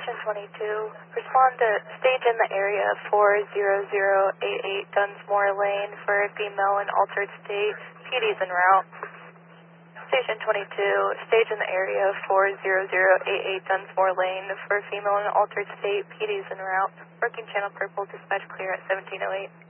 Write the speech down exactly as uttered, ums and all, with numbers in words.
Station twenty-two, respond to stage in the area four zero zero eight eight Dunsmore Lane for a female in altered state, P D's en route. Station twenty-two, stage in the area four zero zero eight eight Dunsmore Lane for a female in altered state, P D's en route. Working channel purple, dispatch clear at seventeen oh eight.